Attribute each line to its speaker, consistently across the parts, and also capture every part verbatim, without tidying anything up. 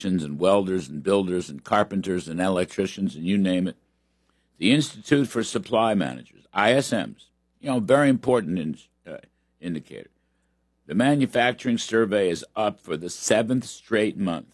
Speaker 1: and welders and builders and carpenters and electricians and you name it. The Institute for Supply Managers, I S Ms, you know, very important in, uh, indicator. The manufacturing survey is up for the seventh straight month.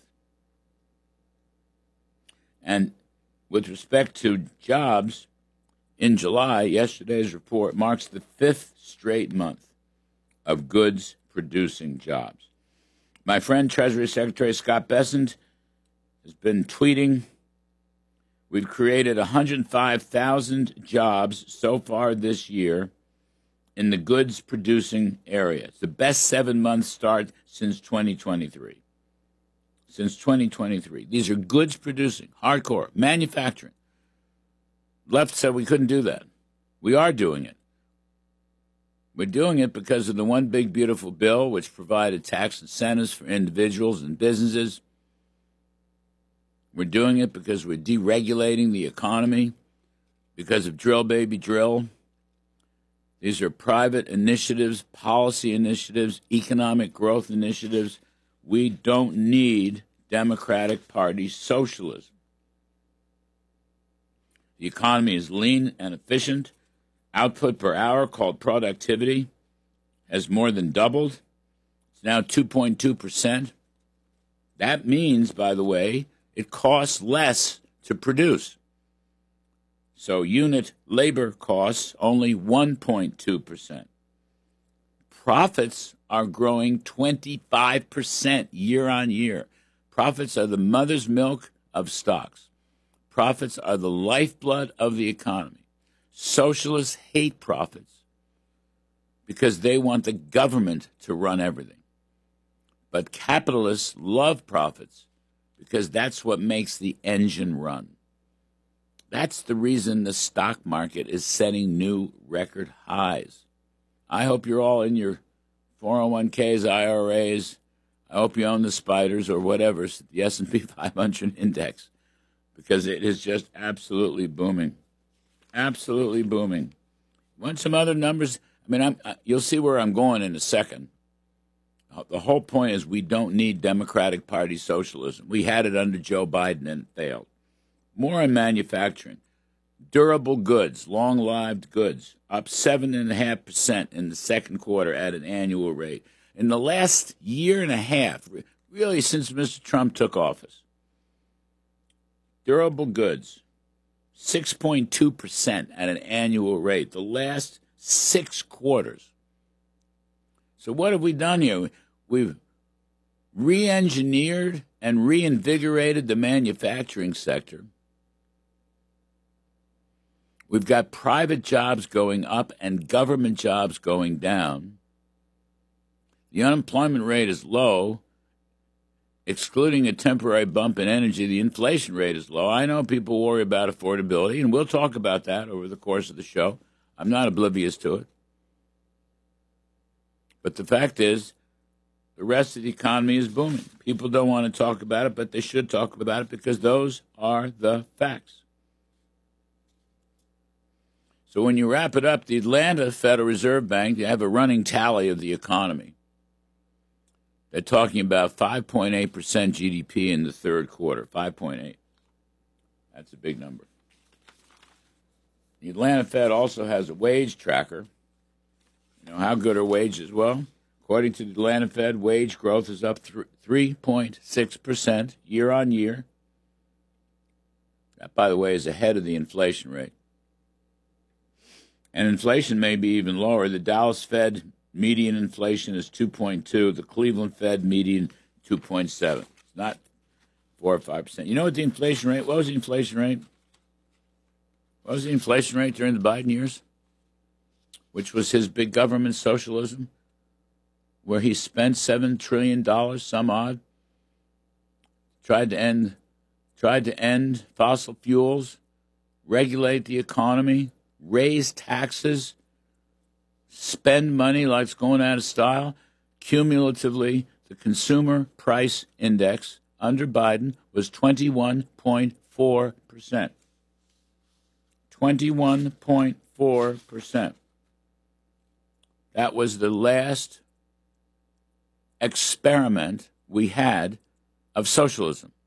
Speaker 1: And with respect to jobs, in July, yesterday's report marks the fifth straight month of goods-producing jobs. My friend, Treasury Secretary Scott Bessent, has been tweeting, we've created one hundred five thousand jobs so far this year in the goods-producing area. It's the best seven-month start since twenty twenty-three. Since twenty twenty-three. These are goods-producing, hardcore, manufacturing. Left said we couldn't do that. We are doing it. We're doing it because of the One Big Beautiful Bill, which provided tax incentives for individuals and businesses. We're doing it because we're deregulating the economy, because of Drill Baby Drill. These are private initiatives, policy initiatives, economic growth initiatives. We don't need Democratic Party socialism. The economy is lean and efficient. Output per hour, called productivity, has more than doubled. It's now two point two percent. That means, by the way, it costs less to produce. So unit labor costs only one point two percent. Profits are growing twenty-five percent year on year. Profits are the mother's milk of stocks. Profits are the lifeblood of the economy. Socialists hate profits because they want the government to run everything. But capitalists love profits because that's what makes the engine run. That's the reason the stock market is setting new record highs. I hope you're all in your four oh one k's, I R As. I hope you own the spiders or whatever, the S and P five hundred index, because it is just absolutely booming. Absolutely booming. Want some other numbers? I mean, I'm, you'll see where I'm going in a second. The whole point is we don't need Democratic Party socialism. We had it under Joe Biden and it failed. More on manufacturing. Durable goods, long-lived goods, up seven point five percent in the second quarter at an annual rate. In the last year and a half, really since Mister Trump took office, durable goods, six point two percent at an annual rate, the last six quarters. So what have we done here? We've re-engineered and reinvigorated the manufacturing sector. We've got private jobs going up and government jobs going down. The unemployment rate is low. Excluding a temporary bump in energy, the inflation rate is low. I know people worry about affordability, and we'll talk about that over the course of the show. I'm not oblivious to it. But the fact is, the rest of the economy is booming. People don't want to talk about it, but they should talk about it because those are the facts. So when you wrap it up, the Atlanta Federal Reserve Bank, they have a running tally of the economy. They're talking about five point eight percent G D P in the third quarter, five point eight. That's a big number. The Atlanta Fed also has a wage tracker. You know, how good are wages? Well, according to the Atlanta Fed, wage growth is up three point six percent year on year. That, by the way, is ahead of the inflation rate. And inflation may be even lower. The Dallas Fed median inflation is two point two. The Cleveland Fed median, two point seven. It's not four or five percent. You know what the inflation rate, what was the inflation rate? What was the inflation rate during the Biden years? Which was his big government socialism, where he spent seven trillion dollars, some odd, tried to end, tried to end fossil fuels, regulate the economy, raise taxes, spend money like it's going out of style. Cumulatively, the consumer price index under Biden was twenty-one point four percent. twenty-one point four percent. That was the last experiment we had of socialism.